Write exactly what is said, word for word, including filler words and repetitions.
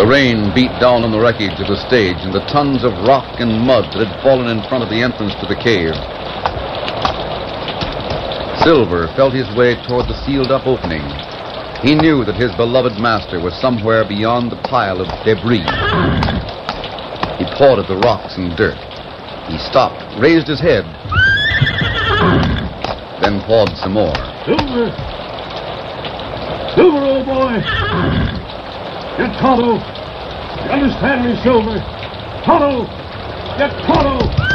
The rain beat down on the wreckage of the stage and the tons of rock and mud that had fallen in front of the entrance to the cave. Silver felt his way toward the sealed-up opening. He knew that his beloved master was somewhere beyond the pile of debris. He pawed at the rocks and dirt. He stopped, raised his head, then pawed some more. Silver! Silver, old boy! Get Tonto! You understand me, Silver? Tonto! Get Tonto!